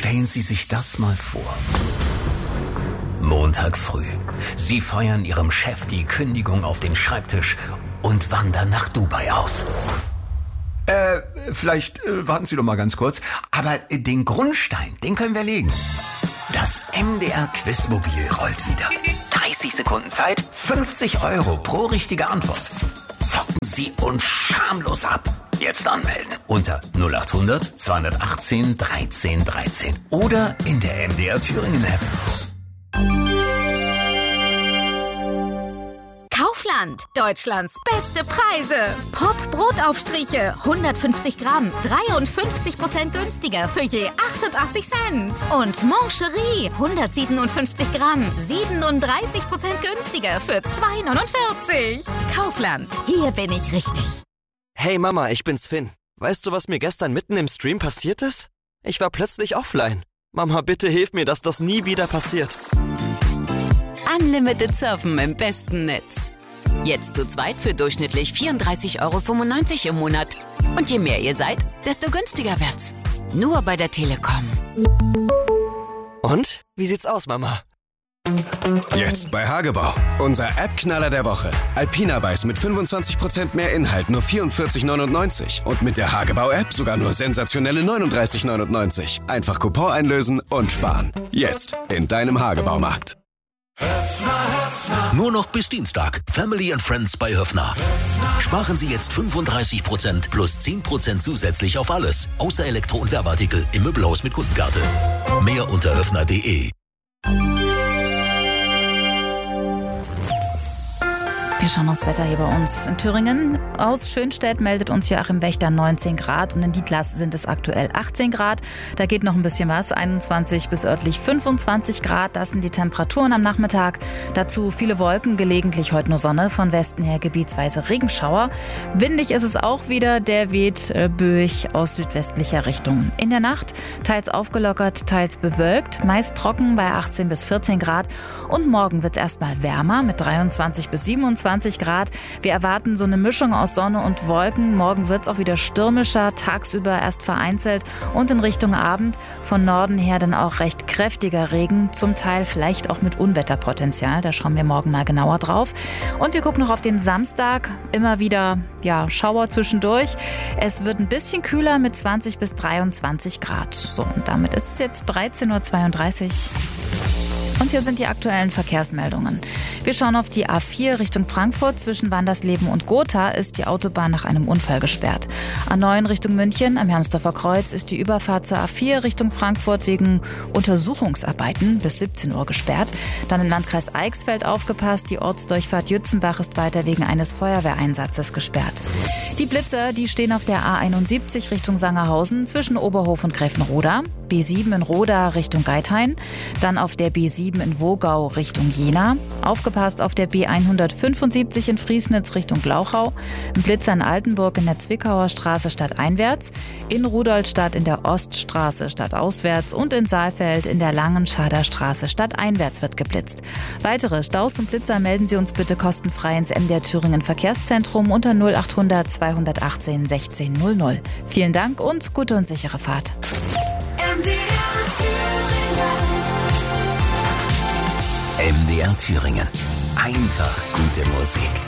Stellen Sie sich das mal vor. Montag früh. Sie feuern Ihrem Chef die Kündigung auf den Schreibtisch und wandern nach Dubai aus. Vielleicht warten Sie doch mal ganz kurz. Aber den Grundstein, den können wir legen. Das MDR-Quizmobil rollt wieder. 30 Sekunden Zeit, 50 € pro richtige Antwort. Zocken Sie uns schamlos ab. Jetzt anmelden unter 0800 218 13 13 oder in der MDR Thüringen App. Kaufland, Deutschlands beste Preise. Pop-Brotaufstriche, 150 Gramm, 53% günstiger für je 88 Cent. Und Moncherie, 157 Gramm, 37% günstiger für 2,49. Kaufland, hier bin ich richtig. Hey Mama, ich bin's Finn. Weißt du, was mir gestern mitten im Stream passiert ist? Ich war plötzlich offline. Mama, bitte hilf mir, dass das nie wieder passiert. Unlimited Surfen im besten Netz. Jetzt zu zweit für durchschnittlich 34,95 € im Monat. Und je mehr ihr seid, desto günstiger wird's. Nur bei der Telekom. Und? Wie sieht's aus, Mama? Jetzt bei Hagebau. Unser App-Knaller der Woche. Alpina Weiß mit 25% mehr Inhalt, nur 44,99 €. Und mit der Hagebau-App sogar nur sensationelle 39,99 €. Einfach Coupon einlösen und sparen. Jetzt in deinem Hagebaumarkt. Nur noch bis Dienstag. Family and Friends bei Höffner. Sparen Sie jetzt 35% plus 10% zusätzlich auf alles. Außer Elektro- und Werbeartikel im Möbelhaus mit Kundenkarte. Mehr unter höffner.de. Wir schauen aufs Wetter hier bei uns in Thüringen. Aus Schönstedt meldet uns Joachim Wächter 19 Grad und in Dietlas sind es aktuell 18 Grad. Da geht noch ein bisschen was, 21 bis örtlich 25 Grad. Das sind die Temperaturen am Nachmittag. Dazu viele Wolken, gelegentlich heute nur Sonne, von Westen her gebietsweise Regenschauer. Windig ist es auch wieder, der weht böig aus südwestlicher Richtung. In der Nacht teils aufgelockert, teils bewölkt, meist trocken bei 18 bis 14 Grad. Und morgen wird es erstmal wärmer mit 23 bis 27 Grad. Wir erwarten so eine Mischung aus Sonne und Wolken. Morgen wird es auch wieder stürmischer, tagsüber erst vereinzelt und in Richtung Abend von Norden her dann auch recht kräftiger Regen, zum Teil vielleicht auch mit Unwetterpotenzial. Da schauen wir morgen mal genauer drauf. Und wir gucken noch auf den Samstag. Immer wieder Schauer zwischendurch. Es wird ein bisschen kühler mit 20 bis 23 Grad. So, und damit ist es jetzt 13:32 Uhr. Und hier sind die aktuellen Verkehrsmeldungen. Wir schauen auf die A4 Richtung Frankfurt. Zwischen Wandersleben und Gotha ist die Autobahn nach einem Unfall gesperrt. A9 Richtung München am Hermsdorfer Kreuz ist die Überfahrt zur A4 Richtung Frankfurt wegen Untersuchungsarbeiten bis 17 Uhr gesperrt. Dann im Landkreis Eichsfeld aufgepasst. Die Ortsdurchfahrt Jützenbach ist weiter wegen eines Feuerwehreinsatzes gesperrt. Die Blitzer, die stehen auf der A71 Richtung Sangerhausen zwischen Oberhof und Gräfenroda. B7 in Roda Richtung Geithain. Dann auf der B7 in Wogau Richtung Jena. Aufgepasst auf der B175 in Friesnitz Richtung Glauchau. Ein Blitzer in Altenburg in der Zwickauer Straße stadteinwärts. In Rudolstadt in der Oststraße stadtauswärts und in Saalfeld in der Langenschader Straße stadteinwärts wird geblitzt. Weitere Staus und Blitzer melden Sie uns bitte kostenfrei ins MDR Thüringen Verkehrszentrum unter 0800 218 16 00. Vielen Dank und gute und sichere Fahrt. MDR Thüringen. Einfach gute Musik.